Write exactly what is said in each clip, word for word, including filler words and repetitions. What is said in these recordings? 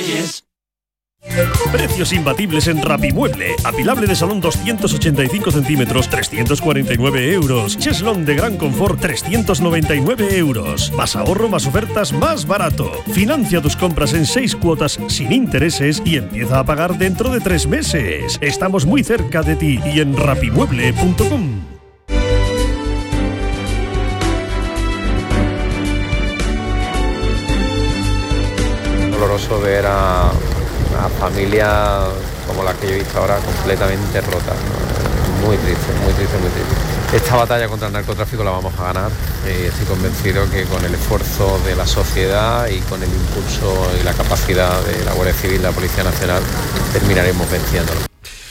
Reyes. Precios imbatibles en Rapimueble. Apilable de salón doscientos ochenta y cinco centímetros, trescientos cuarenta y nueve euros. Cheslón de gran confort, trescientos noventa y nueve euros. Más ahorro, más ofertas, más barato. Financia tus compras en seis cuotas sin intereses y empieza a pagar dentro de tres meses. Estamos muy cerca de ti y en rapimueble punto com. Doloroso ver a una familia como la que yo he visto ahora completamente rota, ¿no? Muy triste, muy triste, muy triste. Esta batalla contra el narcotráfico la vamos a ganar y estoy convencido que con el esfuerzo de la sociedad y con el impulso y la capacidad de la Guardia Civil y la Policía Nacional terminaremos venciéndolo.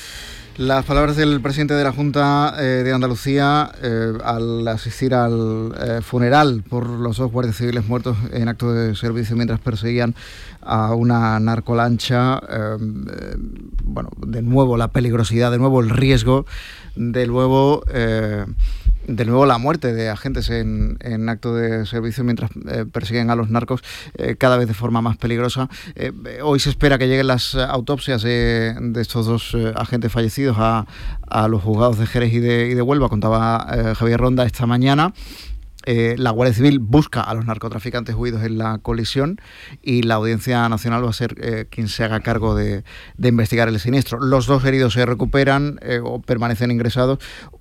Las palabras del presidente de la Junta eh, de Andalucía eh, al asistir al eh, funeral por los dos guardias civiles muertos en acto de servicio mientras perseguían a una narcolancha. Eh, eh, bueno, de nuevo la peligrosidad, de nuevo el riesgo, de nuevo, eh, de nuevo la muerte de agentes en, en acto de servicio mientras eh, persiguen a los narcos, eh, cada vez de forma más peligrosa. Eh, hoy se espera que lleguen las autopsias de, de estos dos eh, agentes fallecidos A, a los juzgados de Jerez y de, y de Huelva, contaba eh, Javier Ronda esta mañana. Eh, la Guardia Civil busca a los narcotraficantes huidos en la colisión y la Audiencia Nacional va a ser eh, quien se haga cargo de, de investigar el siniestro. Los dos heridos se recuperan eh, o permanecen ingresados.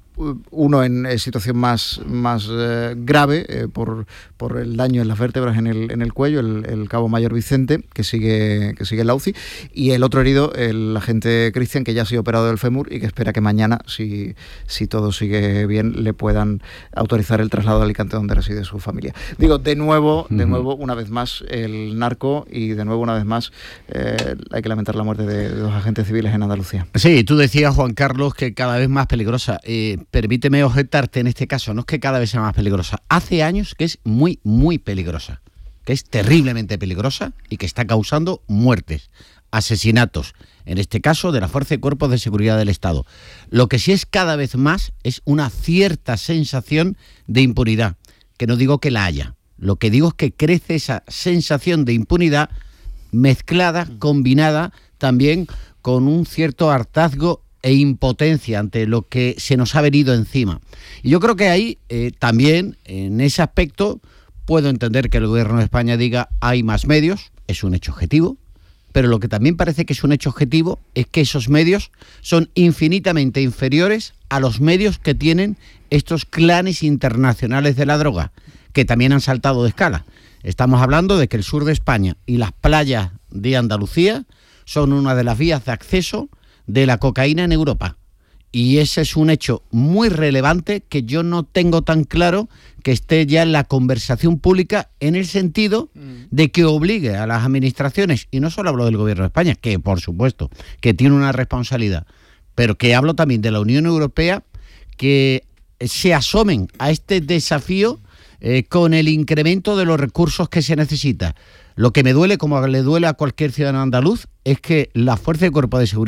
Uno en eh, situación más, más eh, grave eh, por, por el daño en las vértebras en el, en el cuello, el, el cabo mayor Vicente, que sigue, que sigue en la U C I, y el otro herido, el agente Cristian, que ya ha sido operado del fémur y que espera que mañana, si, si todo sigue bien, le puedan autorizar el traslado a Alicante, donde reside su familia. Digo, de nuevo, de nuevo, una vez más, el narco, y de nuevo, una vez más, eh, hay que lamentar la muerte de, de dos agentes civiles en Andalucía. Sí, tú decías, Juan Carlos, que cada vez más peligrosa. Eh, Permíteme objetarte en este caso, no es que cada vez sea más peligrosa, hace años que es muy, muy peligrosa, que es terriblemente peligrosa y que está causando muertes, asesinatos, en este caso de la Fuerza y Cuerpos de Seguridad del Estado. Lo que sí es cada vez más es una cierta sensación de impunidad, que no digo que la haya, lo que digo es que crece esa sensación de impunidad mezclada, combinada también con un cierto hartazgo e impotencia ante lo que se nos ha venido encima. Y yo creo que ahí eh, también, en ese aspecto, puedo entender que el Gobierno de España diga hay más medios, es un hecho objetivo, pero lo que también parece que es un hecho objetivo es que esos medios son infinitamente inferiores a los medios que tienen estos clanes internacionales de la droga, que también han saltado de escala. Estamos hablando de que el sur de España y las playas de Andalucía son una de las vías de acceso de la cocaína en Europa. Y ese es un hecho muy relevante que yo no tengo tan claro que esté ya en la conversación pública, en el sentido de que obligue a las administraciones, y no solo hablo del Gobierno de España, que por supuesto que tiene una responsabilidad, pero que hablo también de la Unión Europea, que se asomen a este desafío eh, con el incremento de los recursos que se necesita. Lo que me duele, como le duele a cualquier ciudadano andaluz, es que la Fuerza de Cuerpo de Seguridad